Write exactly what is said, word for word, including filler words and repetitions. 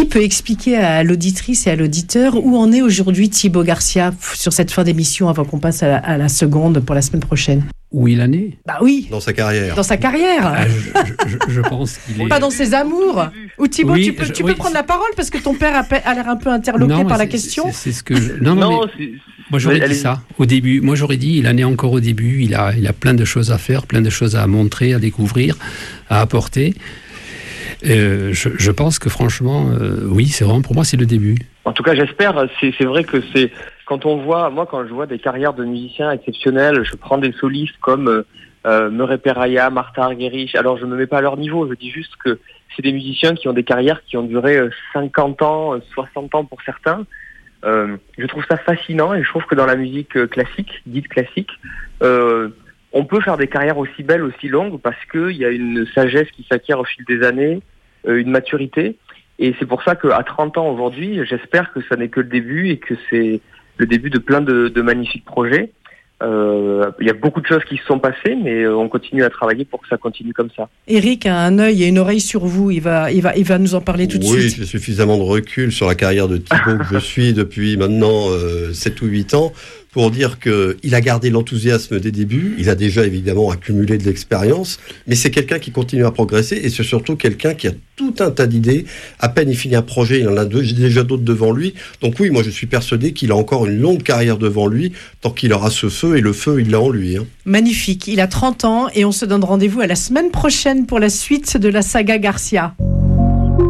Qui peut expliquer à l'auditrice et à l'auditeur où en est aujourd'hui Thibaut Garcia sur cette fin d'émission avant qu'on passe à la, à la seconde pour la semaine prochaine? Où il en est? Bah oui. Dans sa carrière. Dans sa carrière. Ah, je, je, je pense qu'il est... Pas dans ses amours. Ou Thibaut, Oui, tu peux, je- tu oui. peux prendre la parole parce que ton père a, a l'air un peu interloqué Non, par la c'est- question. C'est, c'est ce que je... Non, non, Non, mais c'est- moi j'aurais mais dit allez-y. ça au début. Moi j'aurais dit, il en est encore au début. Il a, il a plein de choses à faire, plein de choses à montrer, à découvrir, à apporter. Euh, je, je pense que franchement, euh, oui, c'est vraiment, pour moi, c'est le début. En tout cas, j'espère. C'est, c'est vrai que c'est quand on voit, moi, quand je vois des carrières de musiciens exceptionnels, je prends des solistes comme euh, euh, Murray Peraya, Martha Argerich. Alors, je me mets pas à leur niveau. Je dis juste que c'est des musiciens qui ont des carrières qui ont duré euh, cinquante ans, euh, soixante ans pour certains. Euh, je trouve ça fascinant et je trouve que dans la musique euh, classique, dite classique, euh, on peut faire des carrières aussi belles, aussi longues, parce qu'il y a une sagesse qui s'acquiert au fil des années, euh, une maturité. Et c'est pour ça qu'à trente ans aujourd'hui, j'espère que ça n'est que le début et que c'est le début de plein de, de magnifiques projets. Euh, il y a beaucoup de choses qui se sont passées, mais on continue à travailler pour que ça continue comme ça. Eric a un œil et une oreille sur vous. Il va, il va, il va nous en parler tout de Oui, suite. j'ai suffisamment de recul sur la carrière de Thibaut que je suis depuis maintenant euh, sept ou huit ans pour dire qu'il a gardé l'enthousiasme des débuts. Il a déjà évidemment accumulé de l'expérience, mais c'est quelqu'un qui continue à progresser et c'est surtout quelqu'un qui a tout un tas d'idées. À peine il finit un projet, il en a deux, déjà d'autres devant lui. Donc oui, moi je suis persuadé qu'il a encore une longue carrière devant lui tant qu'il aura ce feu, et le feu il l'a en lui. Hein. Magnifique. Il a trente ans et on se donne rendez-vous à la semaine prochaine pour la suite de la saga Garcia.